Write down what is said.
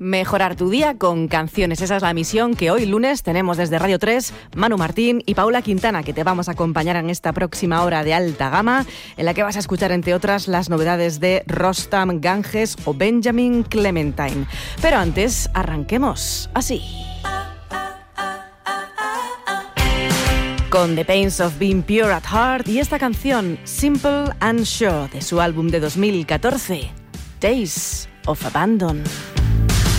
Mejorar tu día con canciones. Esa es la misión que hoy lunes tenemos desde Radio 3, Manu Martín y Paula Quintana, que te vamos a acompañar en esta próxima hora de alta gama, en la que vas a escuchar, entre otras, las novedades de Rostam Ganges o Benjamin Clementine. Pero antes, arranquemos así. Con The Pains of Being Pure at Heart y esta canción Simple and Sure de su álbum de 2014, Days of Abandon.